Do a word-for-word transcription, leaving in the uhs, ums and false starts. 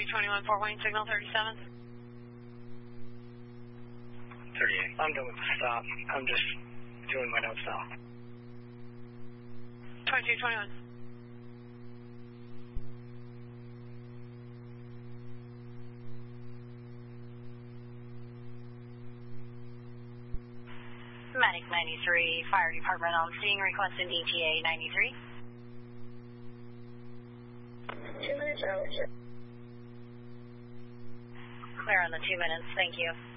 twenty-one, Fort Wayne, signal thirty-seven. thirty-eight. I'm done with the stop. I'm just doing my notes now. twenty-two twenty-one. Medic ninety-three, Fire Department on scene, requesting E T A ninety-three. Two minutes out. Clear on the two minutes, thank you.